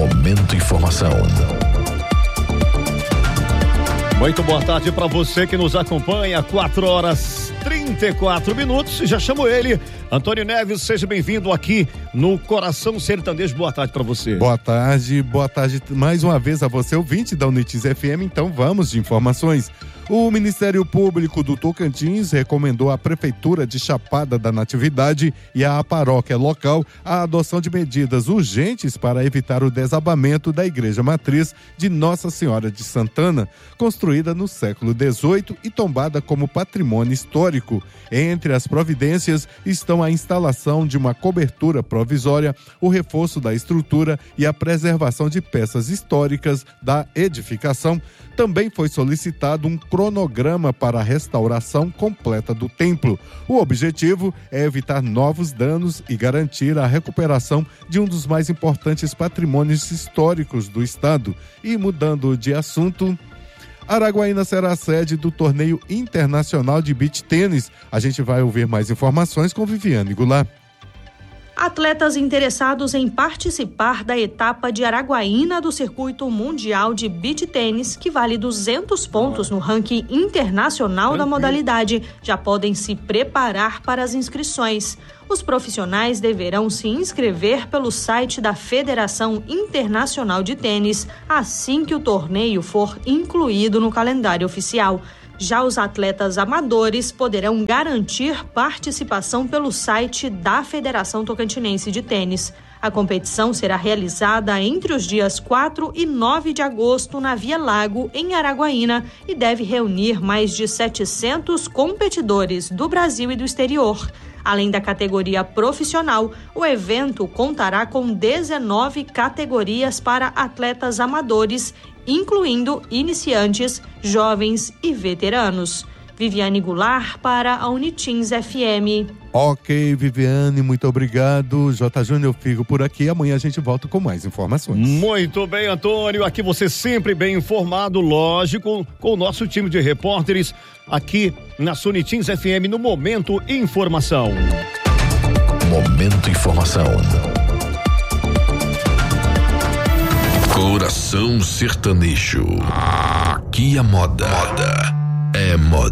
Momento Informação. Muito boa tarde para você que nos acompanha, 4h34. Já chamo ele, Antônio Neves, seja bem-vindo aqui no Coração Sertanejo. Boa tarde para você. Boa tarde mais uma vez a você, ouvinte da Unitis FM. Então vamos de informações. O Ministério Público do Tocantins recomendou à Prefeitura de Chapada da Natividade e à paróquia local a adoção de medidas urgentes para evitar o desabamento da Igreja Matriz de Nossa Senhora de Santana, construída no século XVIII e tombada como patrimônio histórico. Entre as providências estão a instalação de uma cobertura provisória, o reforço da estrutura e a preservação de peças históricas da edificação. Também foi solicitado um cronograma para a restauração completa do templo. O objetivo é evitar novos danos e garantir a recuperação de um dos mais importantes patrimônios históricos do estado. E mudando de assunto, Araguaína será a sede do torneio internacional de beach tênis. A gente vai ouvir mais informações com Viviane Goulart. Atletas interessados em participar da etapa de Araguaína do Circuito Mundial de Beach Tênis, que vale 200 pontos no ranking internacional da modalidade, já podem se preparar para as inscrições. Os profissionais deverão se inscrever pelo site da Federação Internacional de Tênis assim que o torneio for incluído no calendário oficial. Já os atletas amadores poderão garantir participação pelo site da Federação Tocantinense de Tênis. A competição será realizada entre os dias 4 e 9 de agosto na Via Lago, em Araguaína, e deve reunir mais de 700 competidores do Brasil e do exterior. Além da categoria profissional, o evento contará com 19 categorias para atletas amadores, incluindo iniciantes, jovens e veteranos. Viviane Goulart para a Unitins FM. Ok, Viviane, muito obrigado. J. Júnior, eu fico por aqui. Amanhã a gente volta com mais informações. Muito bem, Antônio. Aqui você sempre bem informado, lógico, com o nosso time de repórteres aqui na Unitins FM no Momento Informação. Momento Informação. Coração Sertanejo. Aqui a moda é moda.